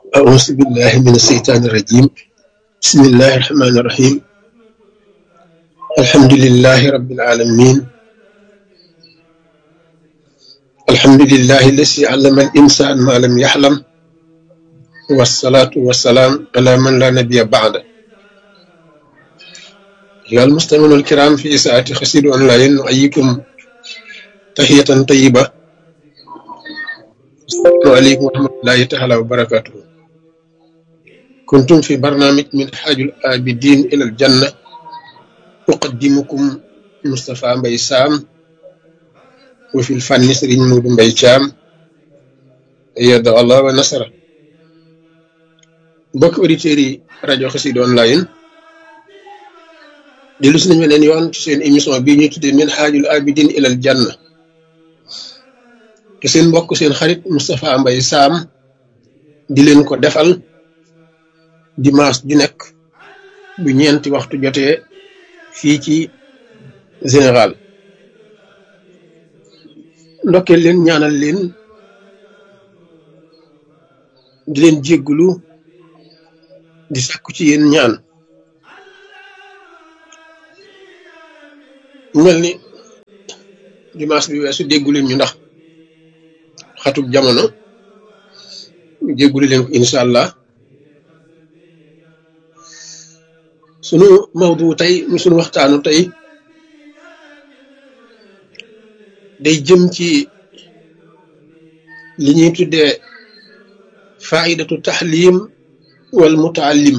أعوذ بالله من الشيطان الرجيم. بسم الله الرحمن الرحيم. الحمد لله رب العالمين. الحمد لله الذي علم الإنسان ما لم يحلم، والصلاة والسلام على من لا نبي بعده. أيها المستمعون الكرام، في ساعة خسير أونلاين نحييكم تحية طيبة. السلام عليكم ورحمة الله تعالى وبركاته. كنتم في برنامج من حاج الآبدين إلى الجنة، أقدمكم مصطفى مبي سام، وفي الفن سرين مود مبي شام، يد الله ونصره. بوك أوديتيري راديو خسيد أونلاين dellu si nañu leen yoon ci seen émission bii ñuy tuddee min xaajul abidin ilal janna te seen mbokk seen xarit Moustapha Mbaye Sam di leen ko defal dimanche ju nekk bu ñeenti waxtu jotee fii ci général. ndokkeel leen, ñaanal leen, di leen jéggulu, di sàkku ci yéen ñaan. mel ni dimanche bi weesu déggu leen ñu ndax xatub jamono, jéggulu leen ko incha allah. sunu mawdu tey mu sunu waxtaanu tey day jëm ci li ñuy tuddee faidatu taxlim wal mutaallim,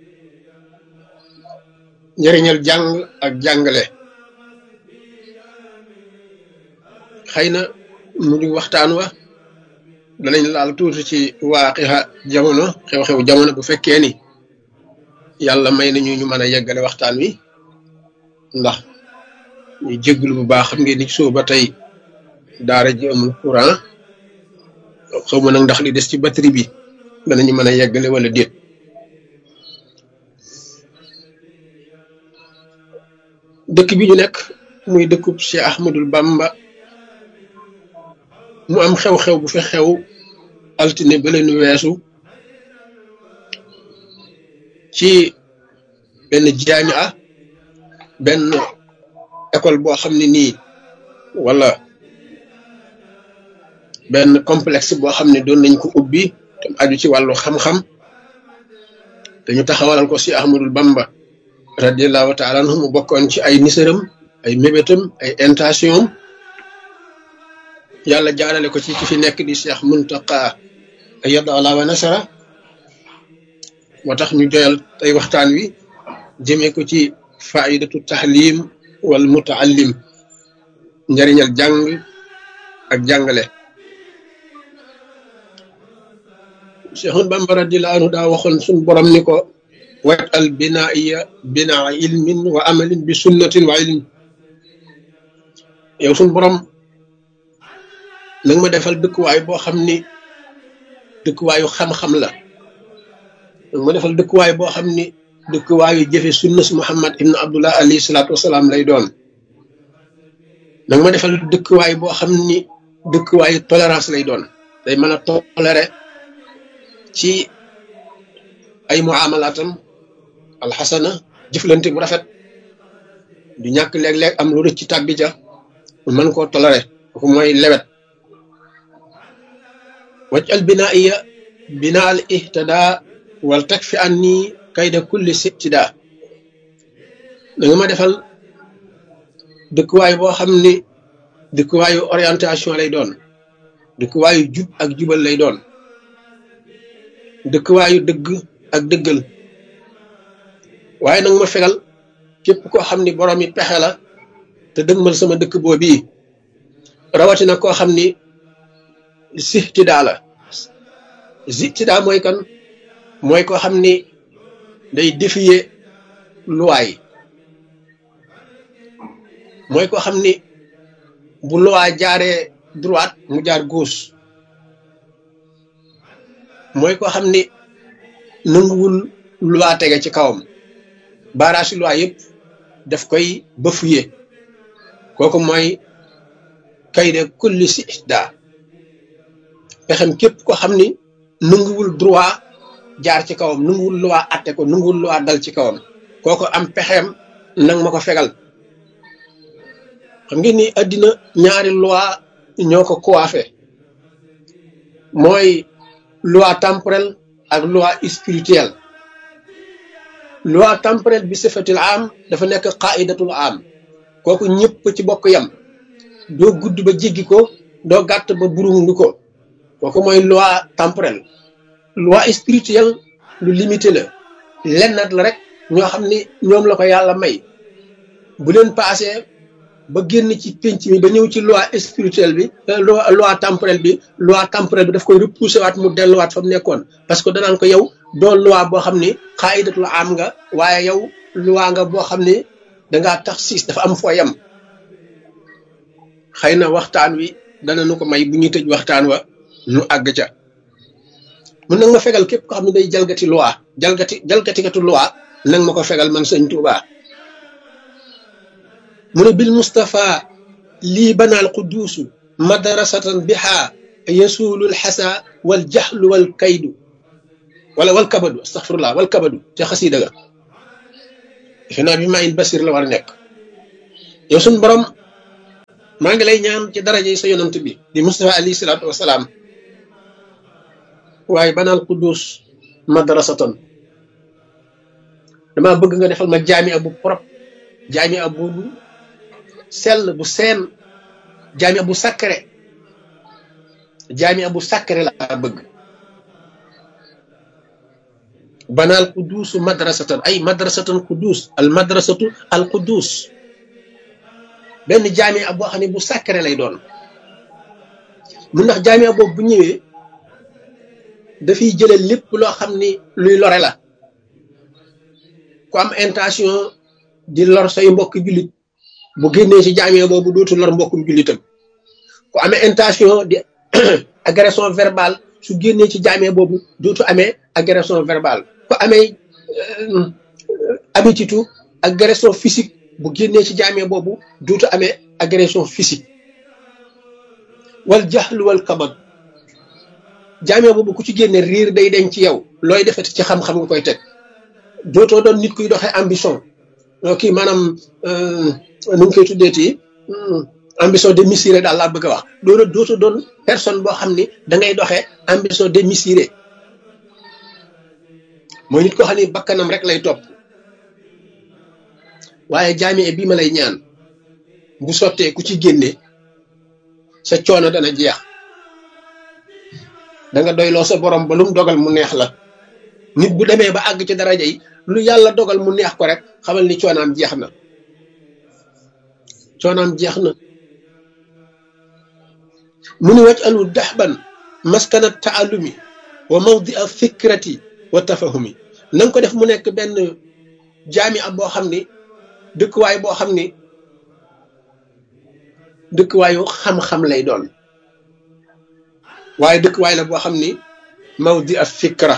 njëriñal jàng ak jàngale. xëy na mu ngi waxtaan wa danañ laal tuuti ci waaqixa jamono, xew-xew jamono, bu fekkee ni yàlla may nañu ñu mën a yeggale waxtaan wi, ndax ñu jégglu bu baax. xam ngeen ni soo ba tey daara ji amul courant, xaw ma nag ndax li des ci batterie bi danañu mën a yeggale wala déet. dëkk bi ñu nekk muy dëkkub Cheikh Ahmadul Bamba, mu am xew-xew bu fi xew altine ba leen weesu ci benn jaamia, benn école boo xam ne nii, wala benn complexe boo xam ne doon nañ ko ubbi te aju ci wàllu xam-xam, dañu taxawalal ko si Ahmadul Bamba radiallahu taala anhu. mu bokkoon ci ay nisaram, ay mébétam, ay intention. yàlla jaarale ko ci ki fi nekk di Cheikh Muntaqa ayyada Allah wa nasara. moo tax ñu joyal tey waxtaan wi jëmee ko ci faidatu tahlim wal mutaallim, njariñal jàng ak jàngale. Cheikh Bamba radiyallahu anhu daa waxoon suñ borom ni ko wat al binaiya binaa ilmin wa amalin bi sunnatin wa ilm. yow suñ borom nag ma defal dëkkuwaay boo xam ni dëkkuwaayu xam-xam la, nag ma defal dëkkuwaay boo xam ni dëkkuwaayu jëfe sunna si Muhammad ibn Abdullah alayhi salaatu wasalaam lay doon. nag ma defal dëkkuwaay boo xam ni dëkkuwaayu tolérance lay doon, day mën a toléré ci ay muamalaatam alxasana, jëflante bu rafet, du ñàkk léeg-léeg am lu rëcc ci tàbbi ja, mën koo toléré. kooku mooy lewet. waj'al binaiya bina al ihtada wal takfi anni kayda kulli sitida. da nga ma defal dëkkuwaay boo xam ni dëkkuwaayu orientation lay doon, dëkkuwaayu jub ak jubal lay doon, dëkkuwaayu dëgg ak dëggal. waaye nag ma fegal képp koo xam ni borom yi pexe la te dëgmal sama dëkk boobu, rawatina koo xam ni sihtidaa la. sihtidaa mooy kan? mooy koo xam ni day défier loi yi, mooy koo xam ni bu loi jaaree droite mu jaar gauche, mooy koo xam ni nanguwul loi tege ci kawam, baaraasi loi yëpp daf koy bafouer. kooku mooy kayda kulli sihtidaa, pexem képp ko xam ni nanguwul droit jaar ci kawam nanguwul loi atte ko nanguwul loi dal ci kawam kooko am pexeem nang ma ko fegal xam ngeen ni àddina ñaari loi ñoo ko coiffé mooy loi temporelle ak loi spirituelle loi temporelle bi sifatil am dafa nekk qaidatul am kooku ñëpp ci bokk yam doo gudd ba jéggi ko doo gàtt ba burundu ko kooku mooy loi temporelle loi spirituelle lu limité la lennat la rek ñoo xam ni ñoom la ko yàlla may bu leen passé ba génn ci penc mi ba ñëw ci loi spirituelle bi loi temporelle bi daf koy repousser waat mu delluwaat fa mu nekkoon parce que danaan ko yow doo loi boo xam ni xaayidatul am nga waaye yow loi nga boo xam ni dangaa tax siis dafa am foo yam xëy na waxtaan wi dana nu ko may bu ñuy tëj waxtaan wa nu àgg ca mun nag ma fegal képp ko xam ne day jalgati loi jalgatikatu loi nag ma ko fegal man sëñ Tuubaa mu ne bil Mustafa lii banaal quduusu madrasatan biha yasuulul xasa wal jaxlu wal kaydu wal kabadu astaxfirullah wal kabadu ca xasiida ga defe naa bi maa in basir la war a nekk yow suñ borom maa ngi lay ñaan ci daraje sa yonant bi di Mustafa alayhi salaatu wasalaam waaye banaal quduus madrasatan dama bëgg nga defal ma jaami bu propre jaami bu sell bu seen jaami bu sacré laa bëgg banaal quduusu madrasatan ay madrasatan quduus al madrasatu al quduus benn jaami boo xam ne bu sacré lay doon mu ndax jaami boobu bu ñëwee dafiy jële lépp loo xam ni luy lore la ku am intention di lor say mbokk jullit bu génnee ci jaami boobu dootu lor mbokkum jullitam ku amee intention di agression verbale su génnee ci jaami boobu dootu amee agression verbale ku amee habitude agression physique bu génnee ci jaami boobu dootu amee agression physique wal jaxlu wal kabad jaami boobu ku ci génne riir day deñ ci yow looy defati ci xam-xam nga koy teg dootoo doon nit kuy doxee ambition kii maanaam nu ñu koy tuddeeti ambition démesurée daal laa bëgg a wax dootoo doon personne boo xam ni da ngay doxee ambition démesurée mooy nit koo xam ni bakkanam rek lay topp waaye jaami bii ma lay ñaan bu sottee ku ci génne sa coono dana jeex da nga doyloo sa borom ba lu mu dogal mu neex la nit bu demee ba àgg ci daraja yi lu yàlla dogal mu neex ko rek xamal ni coonaam jeex na mu ni waj alu daxban maskana taalumi wa mawdi a fikrati wa tafahumi na nga ko def mu nekk benn jaami ab boo xam ni dëkkuwaay boo xam ni dëkkuwaayu xam-xam lay doon waaye dëkkuwaay la boo xam ni mawdi a fikra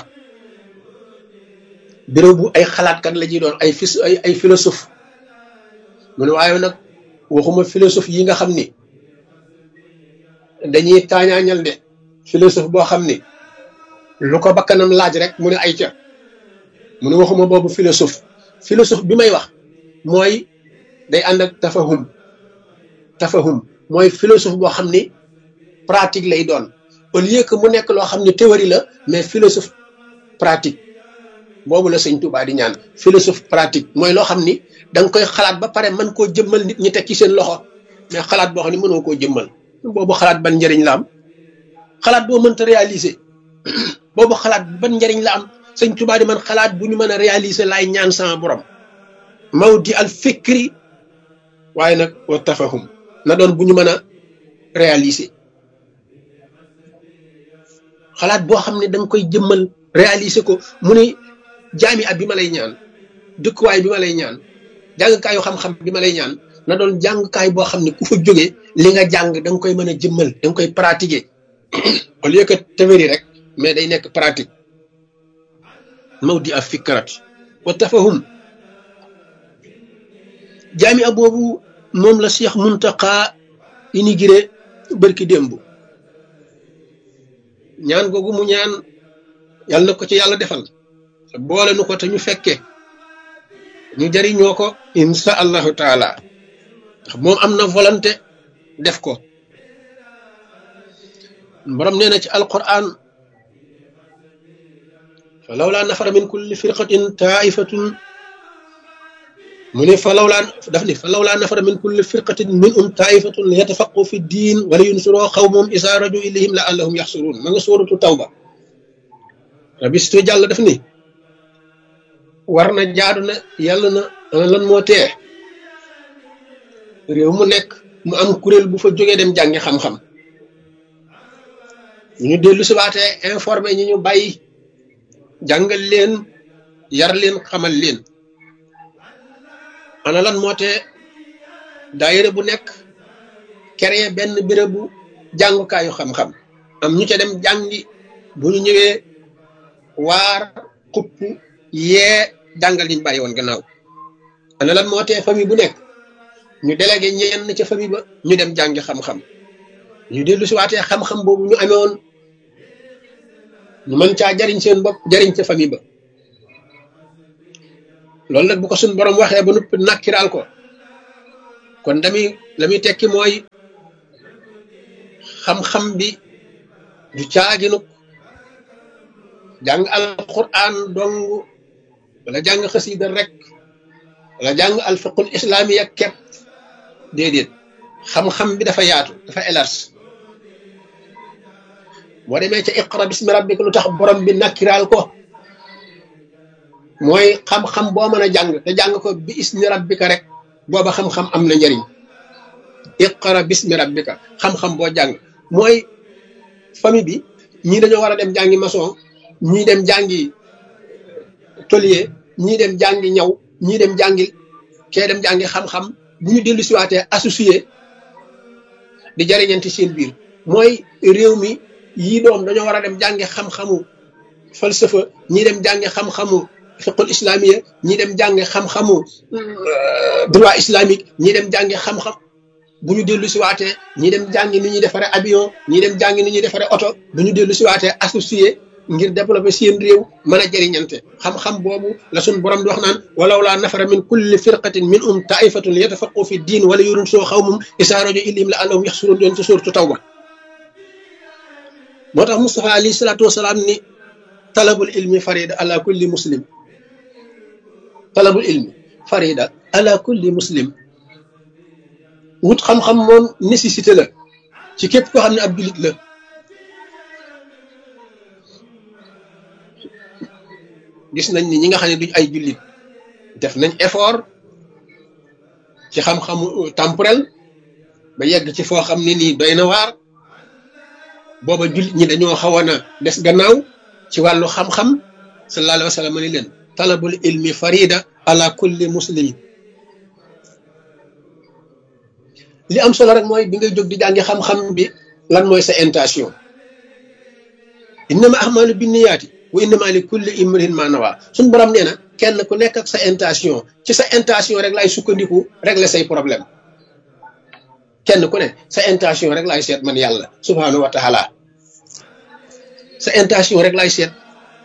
béréb bu ay xalaatkat la ñuy doon ay philosophe mu ne waaye nag waxuma philosophe yi nga xam ni dañuy taañaañal de philosophe boo xam ni lu ko bakkanam laaj rek mu ne ay ca mu ne waxuma boobu philosophe bi may wax mooy day ànd ak tafahum mooy philosophe boo xam ni pratique lay doon au lieu que mu nekk loo xam ni théorie la mais philosophe pratique boobu la sëñ Tuubaa di ñaan philosophe pratique mooy loo xam ni da nga koy xalaat ba pare mën koo jëmmal nit ñi teg ci seen loxo mais xalaat boo xam ne mënoo koo jëmmal boobu xalaat ban njëriñ la am xalaat boo mënta réaliser boobu xalaat ban njëriñ la am sëñ Tuubaa di man xalaat bu ñu mën a réaliser laay ñaan sama borom mawdi al fikri waaye nag wa tafahum na doon bu ñu mën a réaliser xalaat boo xam ne da nga koy jëmmal réaliser ko mu ne jaami ab bi ma lay ñaan dëkkuwaay bi ma lay ñaan jàngkaayu xam-xam bi ma lay ñaan na doon jàngkaay boo xam ne ku fa jógee li nga jàng da nga koy mën a jëmmal da nga koy pratiquer au lieu que théorie rek mais day nekk pratique mawdi a fikrat wa tafahum jaami ab boobu moom la Cheikh Muntaqa inauguré bërki démb ñaan googu mu ñaan yàlla na ko ci yàlla defal boole nu ko te ñu fekke ñu jariñoo ko insha allahu taala ndax moom am na volonté def ko borom nee na ci alquran fa lawla nafara min kulli firqatin taifatun mu ne fa lawla nafara min kulli firqatin minhum taifatun li yatafaqu fi ddin wa li yunsuroo qawmahum isa raju ilayhim la allahum yaxsurun ma nga suuratu tawba rabistu jàll daf ni war na jaadu na yàlla na lan moo tee réew mu nekk mu am kuréel bu fa jógee dem jàngi xam-xam ñu dellu si waatee informé ñi ñu bàyyi jàngal leen yar leen xamal leen ana lan moo tee daayira bu nekk créé benn bérébu jàngukaayu xam-xam am ñu ca dem jàngi bu ñu ñëwee waar xupp yee jàngal liñ bàyyi woon gannaaw ana lan moo tee famille bu nekk ñu délégué ñenn ca famille ba ñu dem jàngi xam-xam ñu dellu si waatee xam-xam boobu ñu amee woon ñu mën caa jariñ seen bopp jariñ ca famille ba loolu nag bu ko suñ borom waxee ba noppi nakkiraal ko kon la muy tekki mooy xam-xam bi du caaginuk jàng alquran dong wala jàng xasida rek wala jàng alfiqul islamiya kepp déedéet xam-xam bi dafa yaatu dafa élargi boo demee ca iqra bismi rabbika lu tax borom bi nakkiraal ko mooy xam-xam boo mën a jàng te jàng ko bi ismi rabbika rek booba xam-xam am na njariñ iqra bismi rabbika xam-xam boo jàng mooy famille bi ñii dañoo war a dem jàngi maçon ñii dem jàngi tôlier ñii dem jàngi ñaw ñii dem jàngi kee dem jàngi xam-xam bu ñu dellu siwaatee associé di jariñanti seen biir mooy réew mi yii doom dañoo war a dem jàngi xam-xamu falsafa ñii dem jàngi xam-xamu fiqul islamiya ñii dem jàngi xam-xamu droit islamique ñii dem jàngi xam-xam bu ñu dellu siwaatee ñii dem jàngi ni ñuy defaree avion ñii dem jàngi ni ñuy defaree oto bu ñu dellu siwaatee associé ngir développer seen réew mën a jëriñante xam-xam boobu la suñ borom di wax naan walaw laa nafara min kulli firqatin minhum taifatun li yatafaqu fi diin wala yurun soo xawmum isaa rajo ilim la allahum yaxsurun doon ci suuratu tawba moo tax Mustafa alayhi salaatu wasalaam ni talabul ilmi farida ala kulli muslim talabul ilmi farida ala kulli muslim wut xam-xam moom nécessité la ci képp koo xam ne ab jullit la gis nañ ni ñi nga xam ne duñ ay jullit def nañ effort ci xam-xamu temporel ba yegg ci foo xam ne nii doy na waar booba jullit ñi dañoo xawoon a des gannaaw ci wàllu xam-xam sallallahu alayhi wa sallam ni leen talabul ilmi farida ala kulli muslim li am solo rek mooy bi ngay jóg di jàngi xam-xam bi lan mooy sa intention innama ahmalu binniyaati wa innama li kulli imrin ma nawa suñ borom nee na kenn ku nekk ak sa intention ci sa intention rek laay sukkandiku régler say problème kenn ku ne sa intention rek laay seet man yàlla subhanahu wa taala sa intention rek laay seet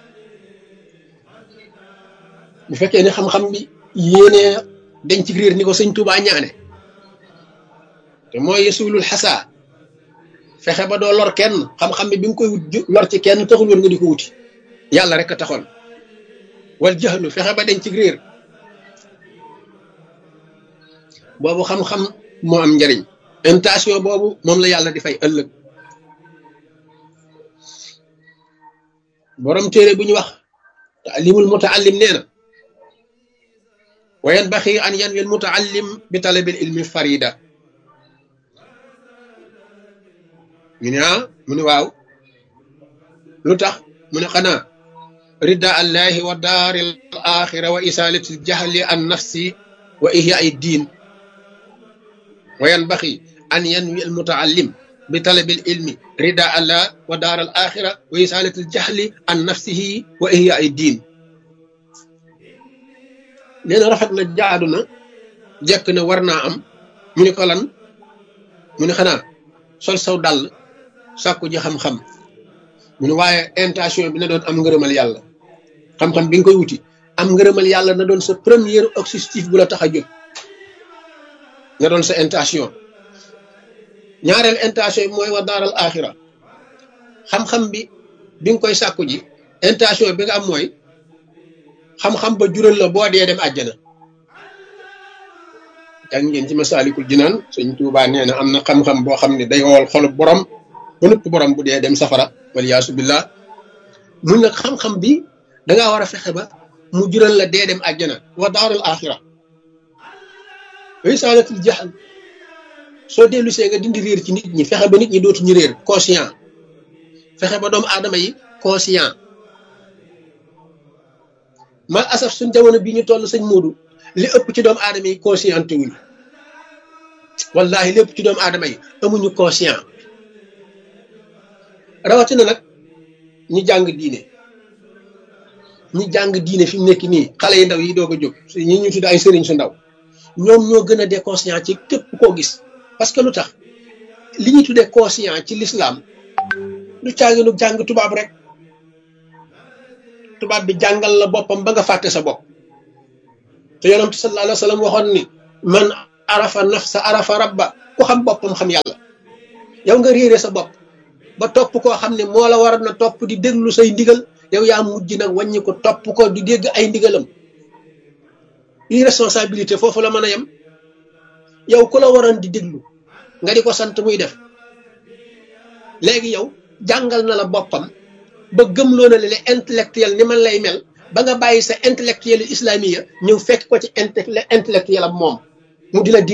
bu fekkee ne xam-xam bi yéenee dañ ci réer ni ko sëñ Tuubaa ñaane te mooy yesulul xasa fexe ba doo lor kenn xam-xam bi nga koy wut lor ci kenn taxul woon nga di ko wuti yàlla rek a taxoon wal jaxlu fexe ba dañ ci réer boobu xam-xam moo am njariñ intention boobu moom la yàlla di fay ëllëg borom téere bu ñu wax taalimul mutaallim nee na wa yanbaxi an yanwi al mutaallim bi talabil ilmi farida ñu ne mu ne waaw lu tax mu ne xanaa rida allahi wa daaril axira wa isalatil jahli an nafsi wa ihya'i diin wa yanbaxi an yanwi al mutaallim bi talabil ilmi rida allah wa daaral axira wa isalatil jahli an nafsihi wa ihya'i diin nee na rafet na jaadu na jekk na war naa am mu ne ko lan mu ne xanaa sol saw dàll sàkku ji xam-xam mu ne waaye intention bi na doon am ngërëmal yàlla xam-xam bi nga koy wuti am ngërëmal yàlla na doon sa premier objectif bu la tax a jóg na doon sa intention. ñaareel intention yi mooy wa daaral axira xam-xam bi nga koy sàkku ji intention bi nga am mooy xam-xam ba jural la boo dee dem àjjana. jàng ngeen ci Masaalikul Jinaan Sëñ Tuubaa nee na am na xam-xam boo xam ne day wowal xolub borom ba nëpp borom bu dee dem safara waliyaasu billah. mun nag xam-xam bi dangaa war a fexe ba mu jural la dee dem àjjana wa daaral axira wa isaalatul jahl soo dellu see nga dindi réer ci nit ñi fexe ba nit ñi dootuñu réer conscient fexe ba doomu aadama yi conscient. mal asaf suñ jamono bii ñu toll sëñ Moodu li ëpp ci doomu aadama yi conscienté wuñu wallahi lépp ci doomu aadama yi amuñu conscient rawatina nag ñi jàng diine fi mu nekk nii xale yi ndaw yi doog a jóg ñi ñu tudd ay sëriñ su ndaw ñoom ñoo gën a déconscient ci képp koo gis. parce que lu tax li ñuy tuddee conscient ci l'islam lu caaginu jàng tubaab rek tubaab bi jàngal la boppam ba nga fàtte sa bopp te yonent sallallahu alayhi wa sallam waxoon ni man arafa nafsa arafa rabba ku xam boppam xam yàlla. yow nga réere sa bopp ba topp koo xam ne moo la war na topp di déglu say ndigal yow yaa mujj nag wàññi ko topp ko di dégg ay ndigalam. irresponsabilité foofu la mën a yem. yow ku la waroon di déglu nga di ko sant muy def léegi yow jàngal na la boppam ba gëmloo na le intellectuel ni man lay mel ba nga bàyyi sa intellectuel islamiya ñëw fekk ko ci intellectuel am moom mu di la